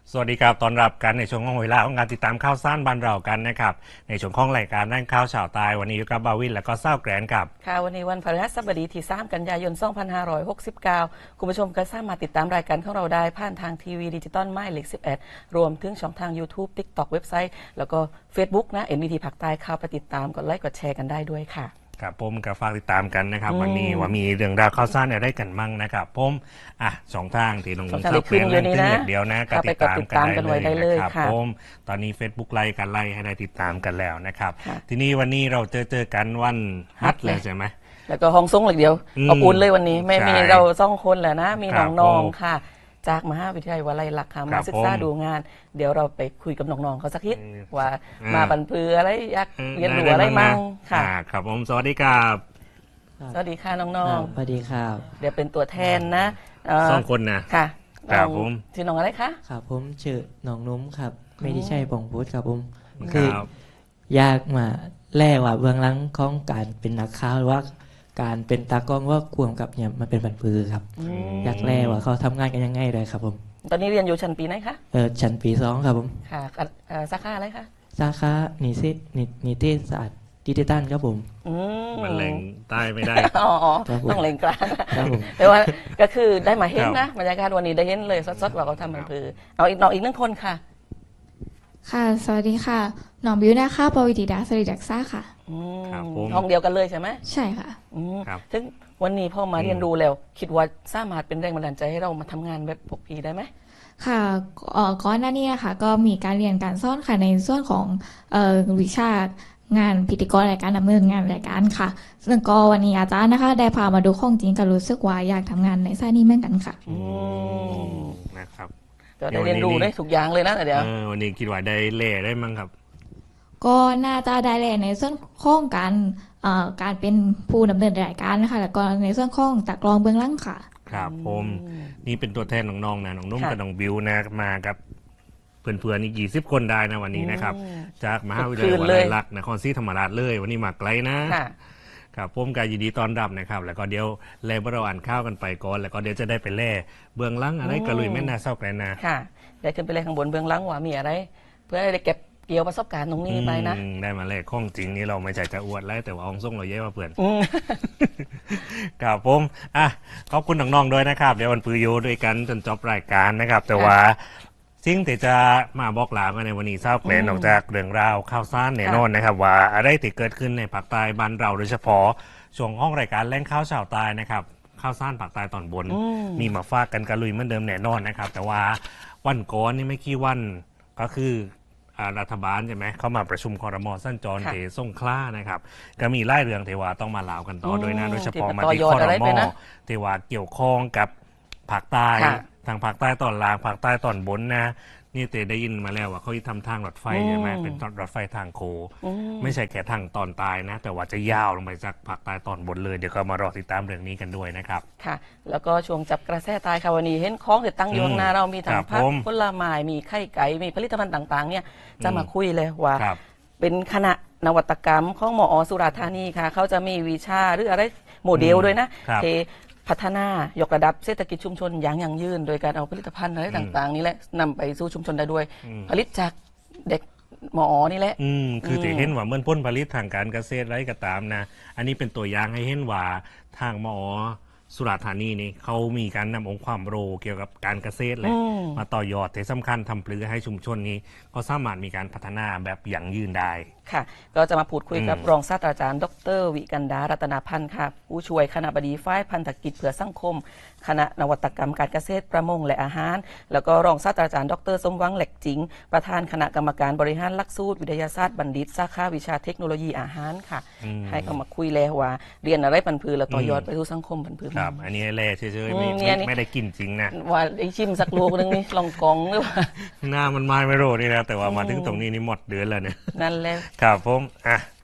สวัสดีครับตอนรับกันในช่วงของเวลาของการติดตามข่าวสารบ้านเรากันนะครับในช่วงของรายการด้านข่าวชาวใต้วันนี้อยู่กับบาวินและก็เศร้าแกรนครับค่ะวันนี้วันพฤหัสบดีที่3กันยายน2569คุณผู้ชมก็สามารถติดตามรายการของเราได้ผ่านทางทีวีดิจิตอลหมายเลข11รวมถึงช่องทาง YouTube TikTok เว็บไซต์แล้วก็ Facebook นะ NBT ภาคใต้เข้าไปติดตามกดไลค์กดแชร์กันได้ด้วยค่ะครับผมกับฝากติดตามกันนะครับวันนี้ว่ามีเรื่องราวข่าวสารอะไรกันมั่งนะครับผมสองทางที่น้องเศร้าแกรนเล่นตึ้งเดียวนะก็ติดตามกันได้เลยนะครับผมตอนนี้ Facebook ไลค์กันไล่ให้ได้ติดตามกันแล้วนะครับทีนี้วันนี้เราเจอกันวันฮัทเลยใช่ไหมแล้วก็ห้องส่งเลยเดียวอบอุ่นเลยวันนี้ไม่มีเรา2 คนแหละนะมีน้องๆค่ะจากมหาวิทยาลัยวลัยลักษณ์ค่ะมาศึกษาดูงานเดี๋ยวเราไปคุยกับน้องๆเขาสักนิดว่ามาบรรพืออะไรอยากเรียนรู้อะไรมั่งค่ะครับผมสวัสดีครับสวัสดีค่ะน้องๆสวัสดีครับเดี๋ยวเป็นตัวแทนนะ 2 คนนะค่ะครับผมชื่อน้องอะไรคะครับผมชื่อน้องนุ่มครับไม่ได้ใช่ปองพุทธครับผมคืออยากมาแลกว่าเบื้องหลังของการเป็นนักข่าวหรือว่าการเป็นตากล้องว่าควงกับเนี่ยมันเป็นบรรพือครับอยากแลกว่าเขาทำงานกันยังไงเลยครับผมตอนนี้เรียนอยู่ชั้นปีไหนคะชั้นปี2ครับผมค่ะสาขาอะไรคะสาขานิเทศศาสตร์ดิจิทัลครับผมมันแหล่งใต้ไม่ได้อ๋อต้องแหล่งกลางแต่ว่าก็คือได้มาเห็นนะบรรยากาศวันนี้ได้เห็นเลยสดๆว่าเขาทำบรรพือเอาอีกน้องอีก1 คนค่ะค่ะสวัสดีค่ะน้องบิวนะคะปวิติดาสริดักซ่าค่ะห้องเดียวกันเลยใช่ไหมใช่ค่ะซึ่งวันนี้พ่อมาเรียนรู้แล้วคิดว่าสามารถเป็นแรงบันดาลใจให้เรามาทำงานแบบพวกพี่ได้ไหมค่ะก่อนหน้านี้ค่ะก็มีการเรียนการสอนค่ะในส่วนของวิชางานพิธีกรรายการดำเนินงานรายการค่ะซึ่งก็วันนี้อาจารย์นะคะได้พามาดูของจริงก็รู้สึกว่าอยากทำงานในสายนี้เหมือนกันค่ะนะครับก็ได้เรียนรู้ได้ทุกอย่างเลยนะเดี๋ยววันนี้คิดว่าได้เล่ได้มั้งครับก็น่าจะได้เล่ในส่วนของการเป็นผู้ดำเนินรายการนะคะแล้วก็ในส่วนของตากลองเบื้องหลังค่ะครับผมนี่เป็นตัวแทนน้องๆนะน้องนุ่มกับน้องบิวนะมากับเพื่อนๆอีก20 คนได้นะวันนี้นะครับจากมหาวิทยาลัยวลัยลักษณ์นครศรีธรรมราชเลยวันนี้มาไกลนะครับผมก็ยินดีต้อนรับนะครับแล้วก็เดี๋ยวแล่เราอ่านข้าวกันไปก่อนแล้วก็เดี๋ยวจะได้ไปแล่เบื้องหลังอะไรกระลุยแม่นาเศร้าแกรนนะค่ะได้ขึ้นไปเลยข้างบนเบื้องหลังว่ามีอะไรเพื่อได้เก็บเกี่ยวประสบการณ์ตรงนี้ไปนะได้มาแลกข้องจริงนี่เราไม่ใจจะอวดแล้วแต่ว่าองส่งเราเย้ว่าเพื่อนครับผมขอบคุณน้องๆด้วยนะครับเดี๋ยววันปือโยด้วยกันจนจบรายการนะครับแต่ว่าสิ่งที่จะมาบอกลากันในวันนี้เศร้าแกรนออกจากเรื่องราวข่าวสารแน่นอนนะครับว่าอะไรที่เกิดขึ้นในภาคใต้บ้านเราโดยเฉพาะช่วงห้องรายการแหล่งข่าวชาวใต้นะครับข่าวสารภาคใต้ตอนบนมีมาฝากกันกระลุยเหมือนเดิมแน่นอนนะครับแต่ว่าวันก่อนนี่ไม่กี่วันก็คือรัฐบาลใช่ไหมเข้ามาประชุมครม.สั้นจรเทส่งคล้านะครับก็มีไล่เรื่องเทวาต้องมาเล่ากันต่อโดยนะโดยเฉพาะมาที่ครม.เทวาเกี่ยวข้องกับภาคใต้ทางภาคใต้ตอนล่างภาคใต้ตอนบนนะนี่เตได้ยินมาแล้วว่าเขาทำทางรถไฟใช่ไหมเป็นรถไฟทางโคไม่ใช่แค่ทางตอนใต้นะแต่ว่าจะยาวลงไปจากภาคใต้ตอนบนเลยเดี๋ยวก็มารอติดตามเรื่องนี้กันด้วยนะครับค่ะแล้วก็ช่วงจับกระแสตายค่ะวันนี้เห็นของเด็ดตั้งอยู่ข้างหน้าเรามีทั้งผักผลไม้มีไข่ไก่มีผลิตภัณฑ์ต่างๆเนี่ยจะมาคุยเลยว่าเป็นคณะนวัตกรรมของมอ.สุราษฎร์ธานีค่ะเขาจะมีวิชาหรืออะไรโมเดลด้วยนะพัฒนายกระดับเศรษฐกิจชุมชนอย่างยั่งยืนโดยการเอาผลิตภัณฑ์อะไรต่างๆนี่แหละนำไปสู่ชุมชนได้ด้วยผลิตจากเด็กมอ.นี่แหละคือที่เห็นว่าเมื่อพ้นผลิตทางการเกษตรไรก็ตามนะอันนี้เป็นตัวอย่างให้เห็นว่าทางมอ.สุราษฎร์ธานีนี่เขามีการนำองค์ความรู้เกี่ยวกับการเกษตรเลยมาต่อยอดที่สำคัญทำปลือให้ชุมชนนี้ก็สามารถมีการพัฒนาแบบยั่งยืนได้ค่ะก็จะมาพูดคุยกับรองศาสตราจารย์ดร.วิกันดารัตนพันธ์ค่ะผู้ช่วยคณบดีฝ่ายพันธกิจเพื่อสังคมคณะนวัตกรรมการเกษตรประมงและอาหารแล้วก็รองศาสตราจารย์ดร.สมหวังแหลกจิงประธานคณะกรรมการบริหารหลักสูตรวิทยาศาสตร์บัณฑิตสาขาวิชาเทคโนโลยีอาหารค่ะให้เขามาคุยแล้วว่าเรียนอะไรบรรพือแล้วต่อยอดไปสู่สังคมบรรพือครับอันนี้แร่เฉยๆไม่ได้กินจริงนะว่าไอชิมสักลูกนึงนี่ลองกองหรือว่าหน้ามันไม่รู้นี่นะแต่ว่ามาถึงตรงนี้นี่หมดเดือนแล้วเนี่ยนั่นแหละครับผม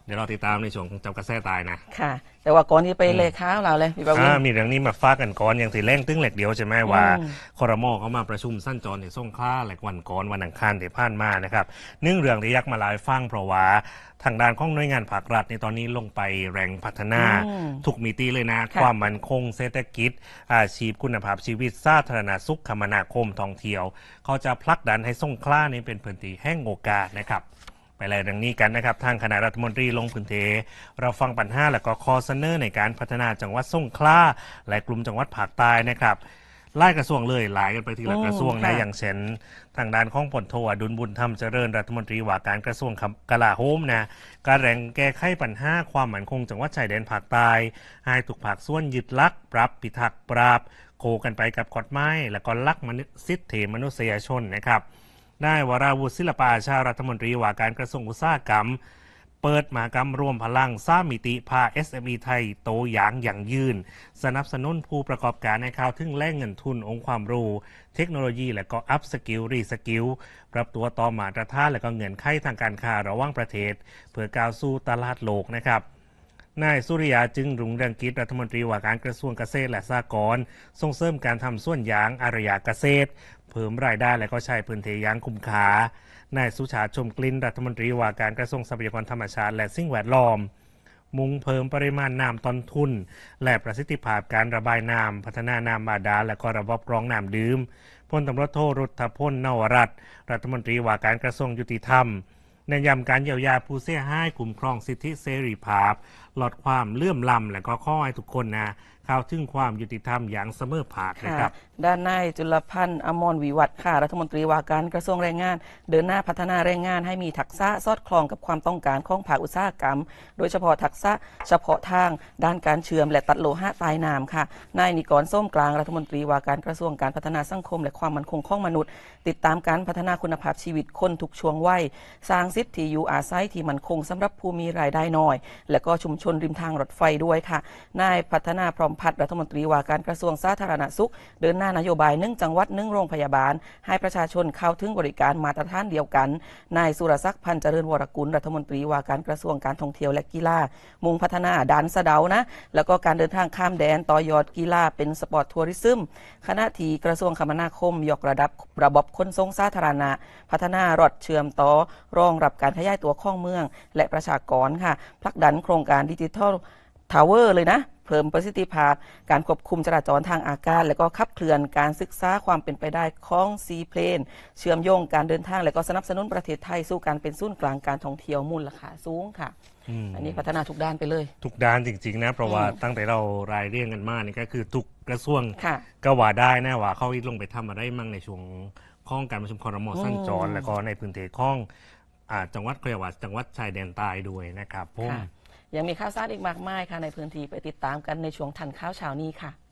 เดี๋ยวเราติดตามในช่วงจับกระแสตายนะค่ะ แต่ว่าก่อนที่ไปเลข้าวเราเลยพี่ประวินมีเรื่องนี้มาฟากันก่อนอย่างสีแรงตึ้งเหล็กเดียวใช่ไหมว่าครม.เขามาประชุมสั้นจรในส่งคล้าแหลกวันก่อนวันอังคารที่ผ่านมานะครับเนื่องเรื่องที่ยักมาลายฟังเพราะว่าทางด้านของหน่วยงานภาครัฐในตอนนี้ลงไปแรงพัฒนาทุกมิติเลยนะความมั่นคงเศรษฐกิจอาชีพคุณภาพชีวิตสาธารณสุขคมนาคมท่องเที่ยวเขาจะผลักดันให้ส่งคล้านี้เป็นพื้นที่แห่งโอกาสนะครับไปเลยดังนี้กันนะครับทางคณะรัฐมนตรีลงพื้นที่เราฟังปัญหาและก็ข้อเสนอในการพัฒนาจังหวัดสงขลาและกลุ่มจังหวัดภาคใต้นะครับไล่กระทรวงเลยหลายกันไปทีละกระทรวงนะอย่างเช่นทางด้านของพลโทอดุลบุญธรรมเจริญรัฐมนตรีว่าการกระทรวงกลาโหมนะการแรงแก้ไขปัญหาความมั่นคงจังหวัดชายแดนภาคใต้ให้ทุกภาคส่วนยึดหลักปรับพิทักษ์ปราบโคกันไปกับกฎหมายและก็ลักสิทธิมนุษยชนนะครับได้วราวุฒิศิลปาชารัฐมนตรีว่าการกระทรวงอุตสาหกรรมเปิดมหกรรมรวมพลังสร้างมิติพา SME ไทยโตอย่างยืนสนับสนุนผู้ประกอบการในข่าวถึงแหล่งเงินทุนองค์ความรู้เทคโนโลยีและก็อัพสกิลรีสกิลปรับตัวต่อมาตรฐานและก็เงื่อนไขทางการค้าระหว่างประเทศเพื่อก้าวสู่ตลาดโลกนะครับนายสุริยาจึงรุ่งเรืองกิจรัฐมนตรีว่าการกระทรวงเกษตรและสหกรณ์ส่งเสริมการทำสวนยางอารยเกษตรเพิ่มรายได้และก็ใช้พื้นที่ยางคุ้มค่านายสุชาติชมกลิ่นรัฐมนตรีว่าการกระทรวงทรัพยากรธรรมชาติและสิ่งแวดล้อมมุ่งเพิ่มปริมาณน้ำต้นทุนและประสิทธิภาพการระบายน้ำพัฒนาน้ำบาดาลและก็ระบบกรองน้ำดื่มพลตำรวจโทรุทธพลนวรัตน์รัฐมนตรีว่าการกระทรวงยุติธรรมเน้นย้ำการเยียวยาผู้เสียหายคุ้มครองสิทธิเสรีภาพลดความเลื่อมล้ำและก็ข้อให้ทุกคนเข้าถึงความยุติธรรมอย่างเสมอภาคนะครับด้านนายจุลพันธ์อมรวิวัฒน์ค่ะรัฐมนตรีว่าการกระทรวงแรงงานเดินหน้าพัฒนาแรงงานให้มีทักษะสอดคล้องกับความต้องการของภาคอุตสาหกรรมโดยเฉพาะทักษะเฉพาะทางด้านการเชื่อมและตัดโลหะใต้น้ำค่ะนายนิกรส้มกลางรัฐมนตรีว่าการกระทรวงการพัฒนาสังคมและความมั่นคงของมนุษย์ติดตามการพัฒนาคุณภาพชีวิตคนทุกช่วงวัยสร้างสิทธิอยู่อาศัยที่มั่นคงสำหรับผู้มีรายได้น้อยและก็ชุมชนริมทางรถไฟด้วยค่ะนายพัฒนาพร้อมพัฒน์รัฐมนตรีว่าการกระทรวงสาธารณสุขเดินหน้านโยบาย1จังหวัด1โรงพยาบาลให้ประชาชนเข้าถึงบริการมาตรฐานเดียวกันนายสุรศักดิ์พันธ์เจริญวรกุลรัฐมนตรีว่าการกระทรวงการท่องเที่ยวและกีฬามุ่งพัฒนาด่านสะเดานะแล้วก็การเดินทางข้ามแดนต่อยอดกีฬาเป็นสปอร์ตทัวริซึมขณะที่กระทรวงคมนาคมยกระดับระบบขนส่งสาธารณะพัฒนารถเชื่อมต่อรองรับการขยายตัวข้องเมืองและประชากรค่ะผลักดันโครงการดิจิทัลทาวเวอร์เลยนะเพิ่มประสิทธิภาพการควบคุมจราจรทางอากาศและก็ขับเคลื่อนการศึกษาความเป็นไปได้ของซีเพลนเชื่อมโยงการเดินทางและก็สนับสนุนประเทศไทยสู่การเป็นศูนย์กลางการท่องเที่ยวมูลค่าสูงค่ะอันนี้พัฒนาทุกด้านไปเลยทุกด้านจริงๆนะเพราะว่าตั้งแต่เรารายเรียงกันมานี่ก็คือทุกกระทรวงก็ว่าได้นะว่าเขาลงไปทำอะไรมั่งในช่วงข้องการประชุมครม.สั้นจรและก็ในพื้นที่ข้องจังหวัดเรียกว่าจังหวัดชายแดนใต้ด้วยนะครับผมยังมีข่าวสารอีกมากมายค่ะในพื้นที่ไปติดตามกันในช่วงทันข่าวเช้านี้ค่ะ